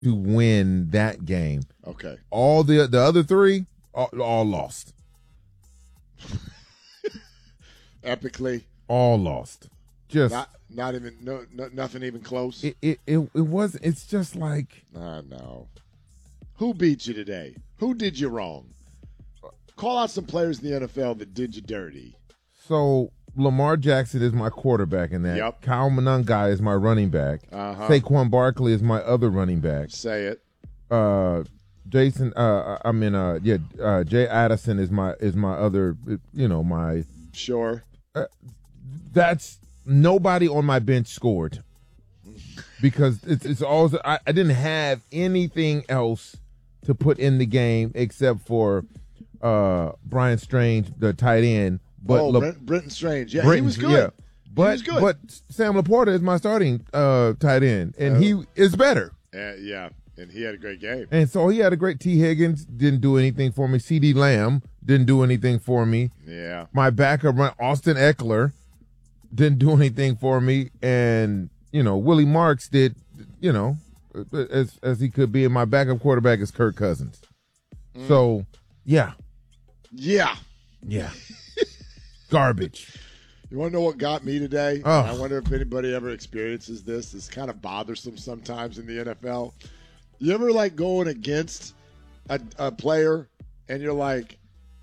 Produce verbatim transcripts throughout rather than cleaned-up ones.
to win that game. Okay. All the the other three, all, all lost. Epically. All lost. Just not not even no, no nothing even close. It it it, it was. It's just like I know. Who beat you today? Who did you wrong? Call out some players in the N F L that did you dirty. So Lamar Jackson is my quarterback in that. Yep. Kyle Monangai is my running back. Uh-huh. Saquon Barkley is my other running back. Say it. Uh, Jason. Uh, I mean, uh, yeah. Uh, Jay Addison is my is my other. You know, my. Sure. Uh, that's nobody on my bench scored because it's it's all. I, I didn't have anything else to put in the game except for uh, Brian Strange, the tight end. But oh, Le- Brent, Brenton Strange. Yeah, Brenton, he was good. Yeah. But, he was good. But Sam Laporta is my starting uh, tight end, and uh, he is better. Uh, yeah, and he had a great game. And so he had a great T. Higgins, didn't do anything for me. C D Lamb didn't do anything for me. Yeah. My backup, my Austin Eckler, didn't do anything for me. And, you know, Willie Marks did, you know, as as he could be. And my backup quarterback is Kirk Cousins. Mm. So, yeah. Yeah. Yeah. Garbage. You want to know what got me today? Oh. I wonder if anybody ever experiences this. It's kind of bothersome sometimes in the N F L. You ever like going against a, a player and you're like,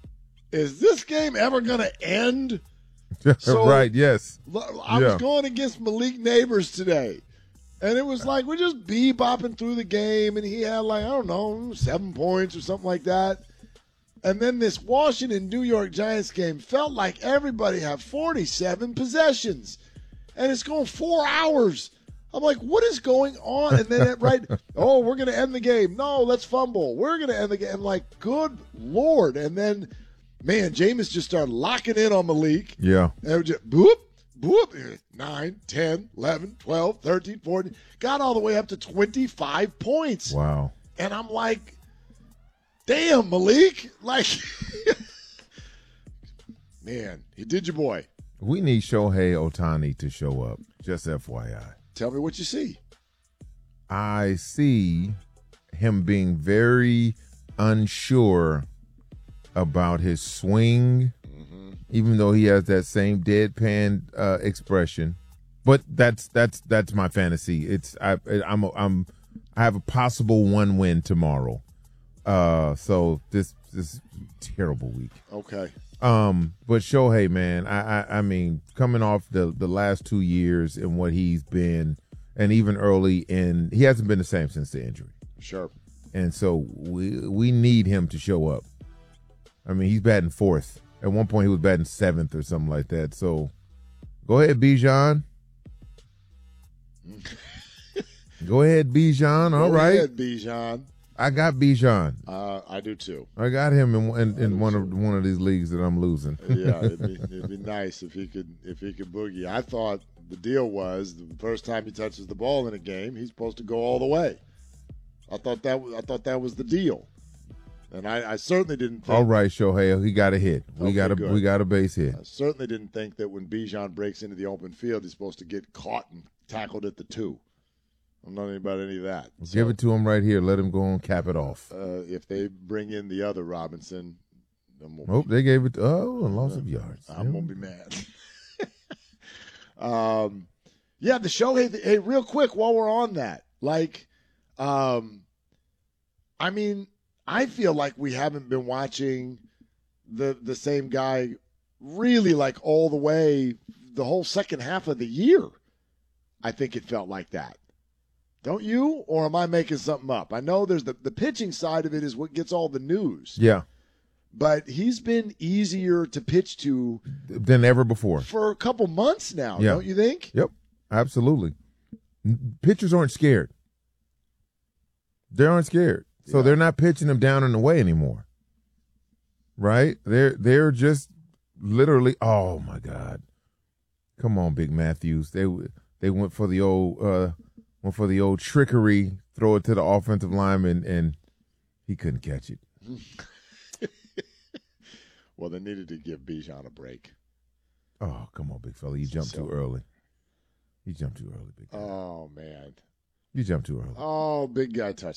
is this game ever going to end? So, right, yes. I yeah. was going against Malik Neighbors today. And it was like, we're just bebopping through the game. And he had like, I don't know, seven points or something like that. And then this Washington-New York Giants game felt like everybody had forty-seven possessions. And it's going four hours. I'm like, what is going on? And then, it, right, oh, we're going to end the game. No, let's fumble. We're going to end the game. I'm like, good Lord. And then, man, Jameis just started locking in on Malik. Yeah. And it was just, boop, boop, nine, ten, eleven, twelve, thirteen, fourteen. Got all the way up to twenty-five points. Wow. And I'm like, damn, Malik. Like, man, he did your boy. We need Shohei Ohtani to show up, just F Y I. Tell me what you see. I see him being very unsure about his swing, mm-hmm. even though he has that same deadpan uh, expression. But that's that's that's my fantasy. It's I I'm I'm I have a possible one win tomorrow. Uh, so this this terrible week. Okay. Um, but Shohei, man, I, I I mean, coming off the the last two years and what he's been, and even early in, he hasn't been the same since the injury. Sure. And so we we need him to show up. I mean, he's batting fourth. At one point, he was batting seventh or something like that. So go ahead, Bijan. Go ahead, Bijan. All go right. Go ahead, Bijan. I got Bijan. Uh, I do too. I got him in in, in one too. of one of these leagues that I'm losing. Yeah, it'd be, it'd be nice if he could if he could boogie. I thought the deal was the first time he touches the ball in a game, he's supposed to go all the way. I thought that I thought that was the deal, and I, I certainly didn't think. All right, Shohei, he got a hit. We okay, got a good. we got a base hit. I certainly didn't think that when Bijan breaks into the open field, he's supposed to get caught and tackled at the two. I'm not about any of that. Well, so, give it to him right here. Let him go and cap it off. Uh, if they bring in the other Robinson, I'm oh, be, they gave it. To, oh, a loss uh, of yards. I'm yeah. gonna be mad. um, yeah, the show. Hey, hey, real quick while we're on that, like, um, I mean, I feel like we haven't been watching the the same guy really like all the way the whole second half of the year. I think it felt like that. Don't you? Or am I making something up? I know there's the, the pitching side of it is what gets all the news. Yeah. But he's been easier to pitch to than ever before. For a couple months now, yeah. don't you think? Yep, absolutely. Pitchers aren't scared. They aren't scared. So yeah. they're not pitching them down and away anymore. Right? They're they're just literally, oh my God. Come on, Big Matthews. They they went for the old uh Went for the old trickery, throw it to the offensive lineman, and he couldn't catch it. Well, they needed to give Bijan a break. Oh, come on, big fella. You jumped so, too early. You jumped too early, big fella. Oh, man. You jumped too early. Oh, big guy touchdown.